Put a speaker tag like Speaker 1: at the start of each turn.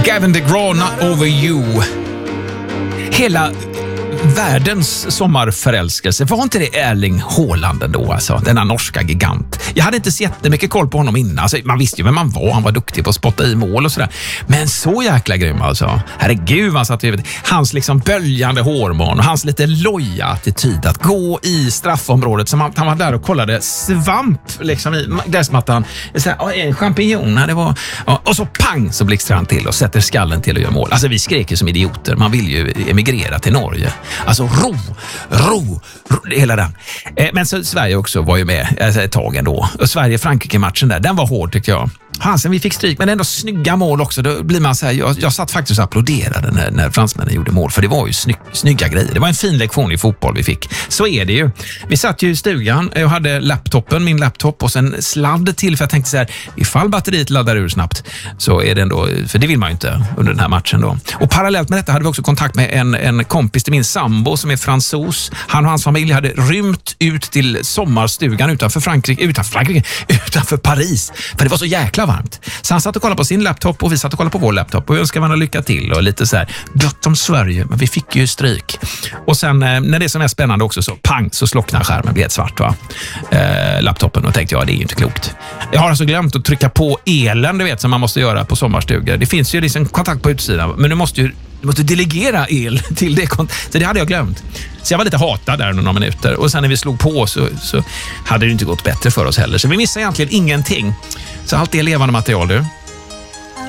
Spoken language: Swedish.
Speaker 1: Gavin DeGraw, Not Over You. Hela världens sommarförälskelse. Var inte det Erling Haaland då, alltså? Denna norska gigant. Jag hade inte så jättemycket koll på honom innan. Alltså, man visste ju vem man var. Han var duktig på att spotta i mål och sådär. Men så jäkla grym alltså. Herregud, han satt ju... Hans liksom böljande hårmån och hans lite loja attityd att gå i straffområdet som han var där och kollade svamp liksom i gräsmattan. En champinjon. Det var, och så pang så blixtrar han till och sätter skallen till och gör mål. Alltså vi skrek ju som idioter. Man vill ju emigrera till Norge. Alltså ro, hela den. Men så Sverige också var ju med ett tag ändå. Och Sverige-Frankrike-matchen där, den var hård tycker jag. Sen vi fick stryk, men ändå snygga mål också. Då blir man så här, jag satt faktiskt och applåderade när fransmännen gjorde mål. För det var ju snygga grejer. Det var en fin lektion i fotboll vi fick. Så är det ju. Vi satt ju i stugan och hade min laptop och sen sladd till. För jag tänkte så här, ifall batteriet laddar ur snabbt så är det ändå, för det vill man ju inte under den här matchen då. Och parallellt med detta hade vi också kontakt med en kompis till min sambo som är fransos. Han och hans familj hade rymt ut till sommarstugan utanför Paris. För det var så jäkla varmt. Så han satt och kollade på sin laptop och vi satt och kollade på vår laptop och önskade varandra lycka till och lite så här gott om Sverige, men vi fick ju stryk. Och sen när det som är spännande också så pang så slocknar skärmen, blev helt svart va? Laptopen och tänkte det är ju inte klokt. Jag har alltså glömt att trycka på elen, du vet som man måste göra på sommarstugor. Det finns ju liksom kontakt på utsidan, men du måste delegera el till det. Så det hade jag glömt. Så jag var lite hatad där några minuter. Och sen när vi slog på så hade det inte gått bättre för oss heller. Så vi missade egentligen ingenting. Så allt är levande material du.